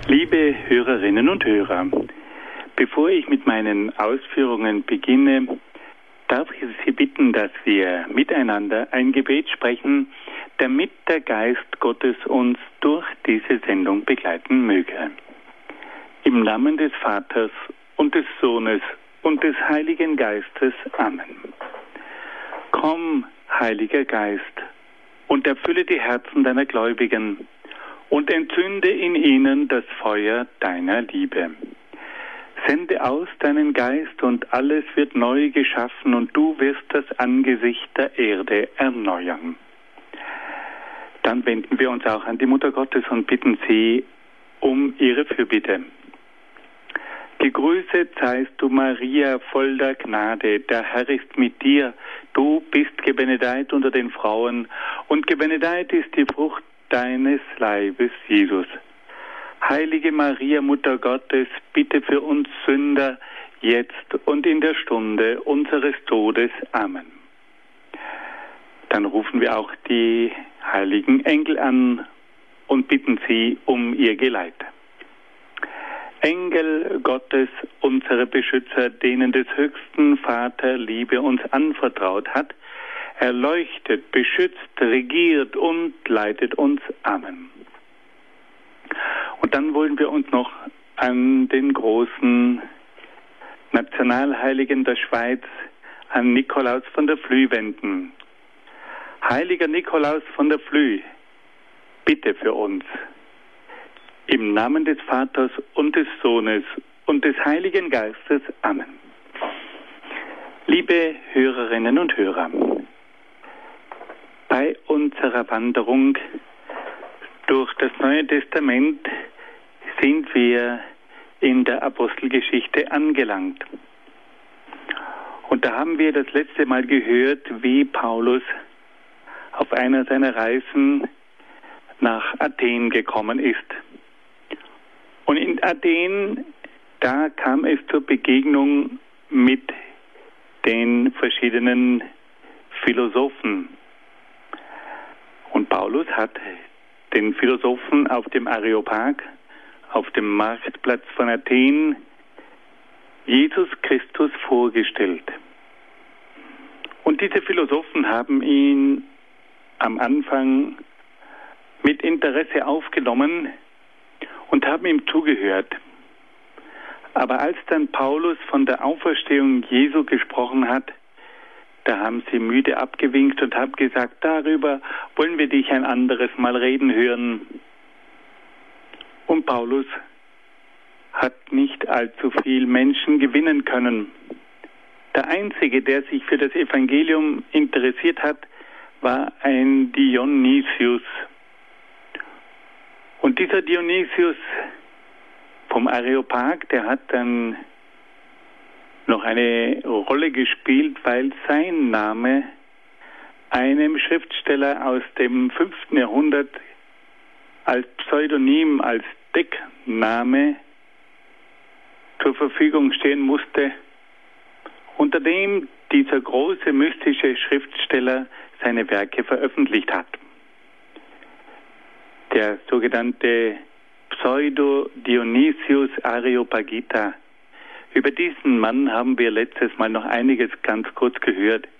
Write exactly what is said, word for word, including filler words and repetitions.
Liebe Hörerinnen und Hörer, bevor ich mit meinen Ausführungen beginne, darf ich Sie bitten, dass wir miteinander ein Gebet sprechen, damit der Geist Gottes uns durch diese Sendung begleiten möge. Im Namen des Vaters und des Sohnes und des Heiligen Geistes. Amen. Komm, Heiliger Geist, und erfülle die Herzen deiner Gläubigen und entzünde in ihnen das Feuer deiner Liebe. Sende aus deinen Geist und alles wird neu geschaffen und du wirst das Angesicht der Erde erneuern. Dann wenden wir uns auch an die Mutter Gottes und bitten sie um ihre Fürbitte. Gegrüßet seist du, Maria, voll der Gnade, der Herr ist mit dir. Du bist gebenedeit unter den Frauen und gebenedeit ist die Frucht deines Leibes, Jesus. Heilige Maria, Mutter Gottes, bitte für uns Sünder, jetzt und in der Stunde unseres Todes. Amen. Dann rufen wir auch die heiligen Engel an und bitten sie um ihr Geleit. Engel Gottes, unsere Beschützer, denen des höchsten Vater Liebe uns anvertraut hat, erleuchtet, beschützt, regiert und leitet uns. Amen. Und dann wollen wir uns noch an den großen Nationalheiligen der Schweiz, an Nikolaus von der Flüe wenden. Heiliger Nikolaus von der Flüe, bitte für uns. Im Namen des Vaters und des Sohnes und des Heiligen Geistes. Amen. Liebe Hörerinnen und Hörer, bei unserer Wanderung durch das Neue Testament sind wir in der Apostelgeschichte angelangt. Und da haben wir das letzte Mal gehört, wie Paulus auf einer seiner Reisen nach Athen gekommen ist. Und in Athen, da kam es zur Begegnung mit den verschiedenen Philosophen. Und Paulus hat den Philosophen auf dem Areopag, auf dem Marktplatz von Athen, Jesus Christus vorgestellt. Und diese Philosophen haben ihn am Anfang mit Interesse aufgenommen und haben ihm zugehört. Aber als dann Paulus von der Auferstehung Jesu gesprochen hat, da haben sie müde abgewinkt und haben gesagt, darüber wollen wir dich ein anderes Mal reden hören. Und Paulus hat nicht allzu viel Menschen gewinnen können. Der Einzige, der sich für das Evangelium interessiert hat, war ein Dionysius. Und dieser Dionysius vom Areopag, der hat dann noch eine Rolle gespielt, weil sein Name einem Schriftsteller aus dem fünften Jahrhundert als Pseudonym, als Deckname zur Verfügung stehen musste, unter dem dieser große mystische Schriftsteller seine Werke veröffentlicht hat. Der sogenannte Pseudo-Dionysius Areopagita. Über diesen Mann haben wir letztes Mal noch einiges ganz kurz gehört.